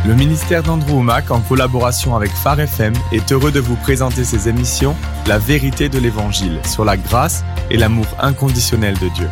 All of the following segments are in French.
Le ministère d'Andrew Wommack, en collaboration avec Phare FM, est heureux de vous présenter ses émissions « La vérité de l'Évangile » sur la grâce et l'amour inconditionnel de Dieu.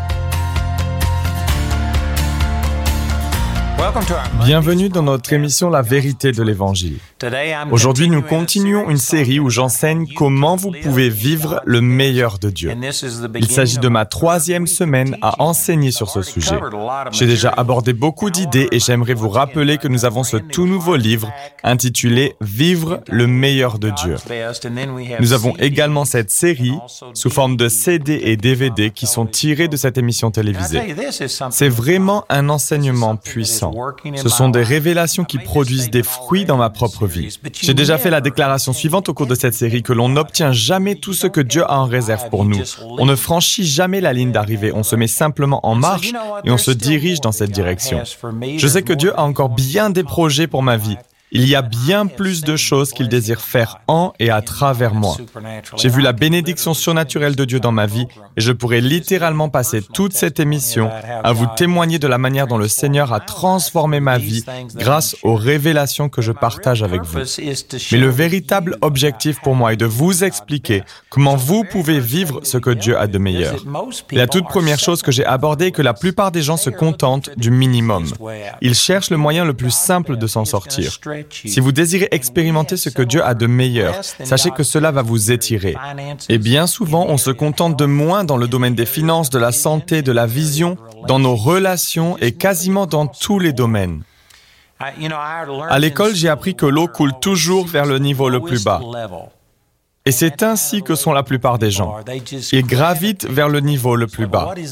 Bienvenue dans notre émission « La vérité de l'Évangile ». Aujourd'hui, nous continuons une série où j'enseigne comment vous pouvez vivre le meilleur de Dieu. Il s'agit de ma 3e semaine à enseigner sur ce sujet. J'ai déjà abordé beaucoup d'idées et j'aimerais vous rappeler que nous avons ce tout nouveau livre intitulé « Vivre le meilleur de Dieu ». Nous avons également cette série sous forme de CD et DVD qui sont tirés de cette émission télévisée. C'est vraiment un enseignement puissant. Ce sont des révélations qui produisent des fruits dans ma propre vie. J'ai déjà fait la déclaration suivante au cours de cette série, que l'on n'obtient jamais tout ce que Dieu a en réserve pour nous. On ne franchit jamais la ligne d'arrivée, on se met simplement en marche et on se dirige dans cette direction. Je sais que Dieu a encore bien des projets pour ma vie. Il y a bien plus de choses qu'il désire faire en et à travers moi. J'ai vu la bénédiction surnaturelle de Dieu dans ma vie et je pourrais littéralement passer toute cette émission à vous témoigner de la manière dont le Seigneur a transformé ma vie grâce aux révélations que je partage avec vous. Mais le véritable objectif pour moi est de vous expliquer comment vous pouvez vivre ce que Dieu a de meilleur. Et la toute première chose que j'ai abordée est que la plupart des gens se contentent du minimum. Ils cherchent le moyen le plus simple de s'en sortir. Si vous désirez expérimenter ce que Dieu a de meilleur, sachez que cela va vous étirer. Et bien souvent, on se contente de moins dans le domaine des finances, de la santé, de la vision, dans nos relations et quasiment dans tous les domaines. À l'école, j'ai appris que l'eau coule toujours vers le niveau le plus bas. Et c'est ainsi que sont la plupart des gens. Ils gravitent vers le niveau le plus bas.